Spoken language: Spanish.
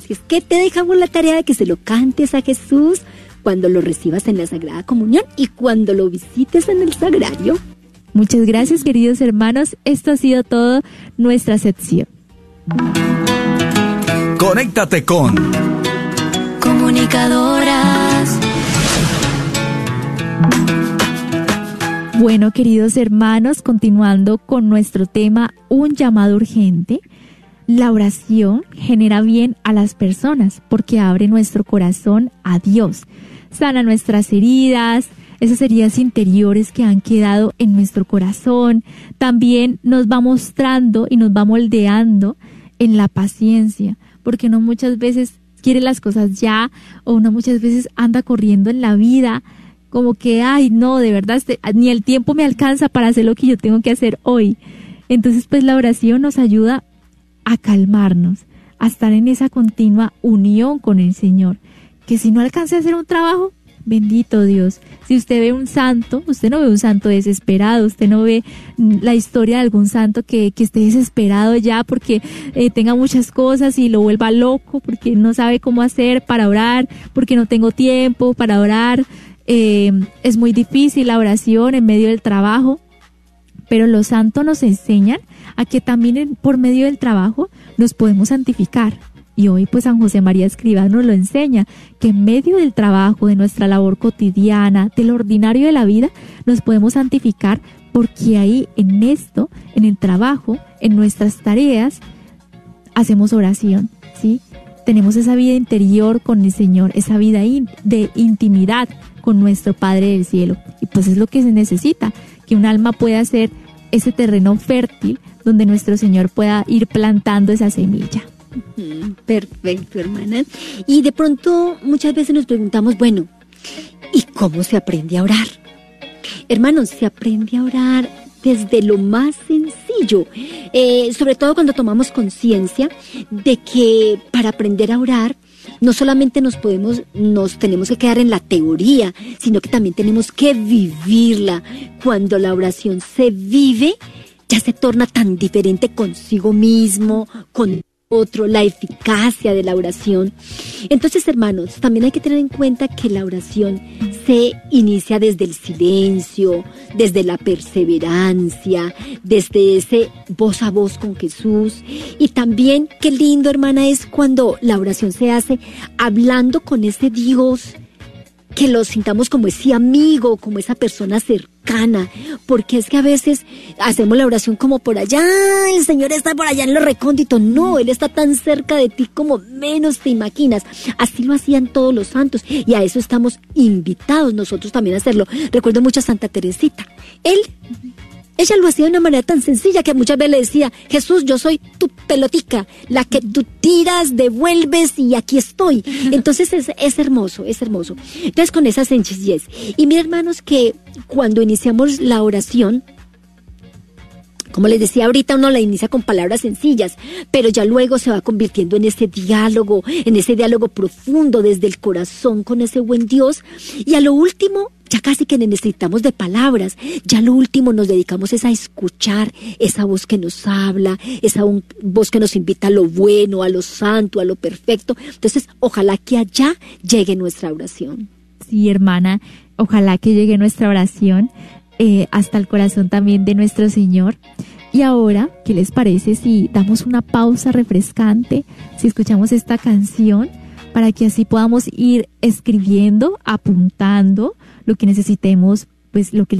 Así es que te dejamos la tarea de que se lo cantes a Jesús cuando lo recibas en la Sagrada Comunión y cuando lo visites en el Sagrario. Muchas gracias, queridos hermanos. Esto ha sido todo nuestra sección. Conéctate con Comunicadoras. Bueno, queridos hermanos, continuando con nuestro tema, un llamado urgente. La oración genera bien a las personas porque abre nuestro corazón a Dios, sana nuestras heridas, esas heridas interiores que han quedado en nuestro corazón. También nos va mostrando y nos va moldeando en la paciencia, porque uno muchas veces quiere las cosas ya, o uno muchas veces anda corriendo en la vida como que, ay, no, de verdad, ni el tiempo me alcanza para hacer lo que yo tengo que hacer hoy. Entonces, pues la oración nos ayuda a calmarnos, a estar en esa continua unión con el Señor. Que si no alcanza a hacer un trabajo, bendito Dios. Si usted ve un santo, usted no ve un santo desesperado, usted no ve la historia de algún santo que esté desesperado ya porque tenga muchas cosas y lo vuelva loco, porque no sabe cómo hacer para orar, porque no tengo tiempo para orar. Es muy difícil la oración en medio del trabajo, pero los santos nos enseñan a que también por medio del trabajo nos podemos santificar. Y hoy pues San José María Escrivá nos lo enseña, que en medio del trabajo, de nuestra labor cotidiana, del ordinario de la vida, nos podemos santificar, porque ahí en esto, en el trabajo, en nuestras tareas, hacemos oración, ¿sí? Tenemos esa vida interior con el Señor, esa vida de intimidad con nuestro Padre del Cielo. Y pues es lo que se necesita, que un alma pueda ser ese terreno fértil donde nuestro Señor pueda ir plantando esa semilla. Perfecto, hermana. Y de pronto muchas veces nos preguntamos, bueno, ¿y cómo se aprende a orar? Hermanos, se aprende a orar desde lo más sencillo, sobre todo cuando tomamos conciencia de que para aprender a orar no solamente nos tenemos que quedar en la teoría, sino que también tenemos que vivirla. Cuando la oración se vive, ya se torna tan diferente consigo mismo, con otro, la eficacia de la oración. Entonces, hermanos, también hay que tener en cuenta que la oración se inicia desde el silencio, desde la perseverancia, desde ese voz a voz con Jesús. Y también, qué lindo, hermana, es cuando la oración se hace hablando con ese Dios, que lo sintamos como ese amigo, como esa persona cercana, porque es que a veces hacemos la oración como por allá, el Señor está por allá en lo recóndito. No, Él está tan cerca de ti como menos te imaginas. Así lo hacían todos los santos y a eso estamos invitados nosotros también a hacerlo. Recuerdo mucho a Santa Teresita. Ella lo hacía de una manera tan sencilla que muchas veces le decía, Jesús, yo soy tu pelotica, la que tú tiras, devuelves y aquí estoy. Entonces es hermoso, es hermoso. Entonces con esa sencillez. Y mis hermanos, que cuando iniciamos la oración, como les decía ahorita, uno la inicia con palabras sencillas, pero ya luego se va convirtiendo en ese diálogo profundo desde el corazón con ese buen Dios. Y a lo último, ya casi que necesitamos de palabras, ya lo último nos dedicamos es a escuchar esa voz que nos habla, esa voz que nos invita a lo bueno, a lo santo, a lo perfecto. Entonces, ojalá que allá llegue nuestra oración. Sí, hermana, ojalá que llegue nuestra oración hasta el corazón también de nuestro Señor. Y ahora, ¿qué les parece si damos una pausa refrescante, si escuchamos esta canción, para que así podamos ir escribiendo, apuntando lo que necesitemos, pues lo que